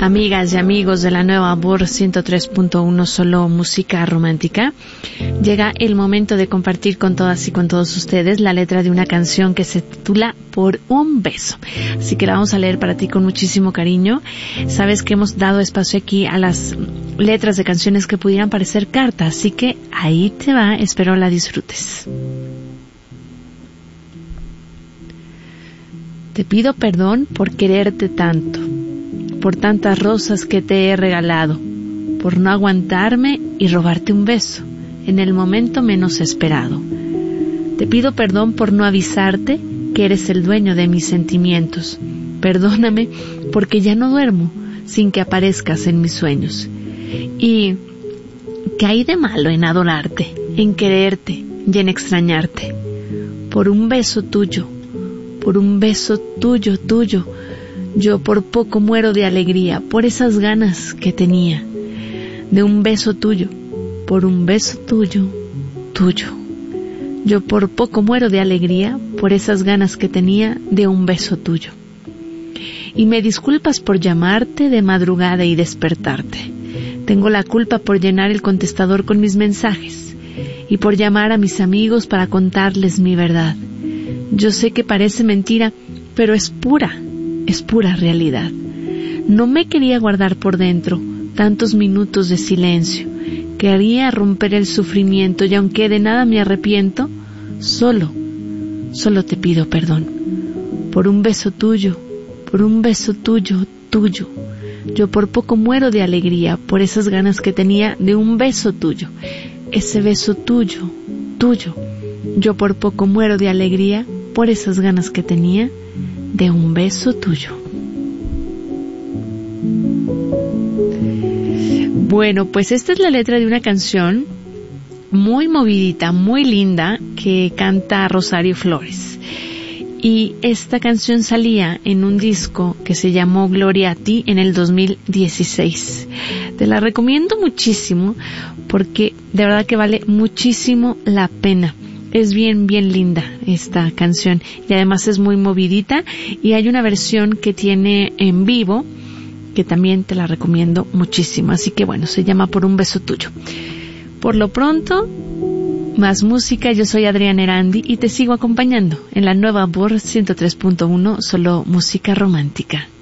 Amigas y amigos de la nueva Bor 103.1 Solo Música Romántica, llega el momento de compartir con todas y con todos ustedes la letra de una canción que se titula Por un beso. Así que la vamos a leer para ti con muchísimo cariño. Sabes que hemos dado espacio aquí a las letras de canciones que pudieran parecer cartas, así que ahí te va, espero la disfrutes. Te pido perdón por quererte tanto, por tantas rosas que te he regalado, por no aguantarme y robarte un beso en el momento menos esperado. Te pido perdón por no avisarte que eres el dueño de mis sentimientos. Perdóname porque ya no duermo sin que aparezcas en mis sueños. ¿Y qué hay de malo en adorarte, en quererte y en extrañarte? Por un beso tuyo, por un beso tuyo, yo por poco muero de alegría, por esas ganas que tenía de un beso tuyo, por un beso tuyo. Yo por poco muero de alegría, por esas ganas que tenía de un beso tuyo. Y me disculpas por llamarte de madrugada y despertarte. Tengo la culpa por llenar el contestador con mis mensajes y por llamar a mis amigos para contarles mi verdad. Yo sé que parece mentira, pero es pura realidad. No me quería guardar por dentro tantos minutos de silencio. Quería romper el sufrimiento y aunque de nada me arrepiento, solo te pido perdón. Por un beso tuyo, yo por poco muero de alegría por esas ganas que tenía de un beso tuyo. Ese beso tuyo. Yo por poco muero de alegría por esas ganas que tenía de un beso tuyo. Bueno, pues esta es la letra de una canción muy movidita, muy linda, que canta Rosario Flores. Y esta canción salía en un disco que se llamó Gloria a ti en el 2016. Te la recomiendo muchísimo porque de verdad que vale muchísimo la pena. Es bien linda esta canción y además es muy movidita y hay una versión que tiene en vivo que también te la recomiendo muchísimo. Así que bueno, se llama Por un beso tuyo. Por lo pronto, más música. Yo soy Adriana Erandi y te sigo acompañando en la nueva Bor 103.1 Solo Música Romántica.